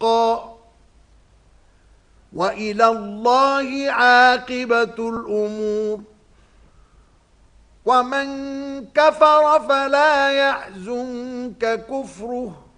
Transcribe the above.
حقا وإلى الله عاقبة الأمور ومن كفر فلا يحزنك كفره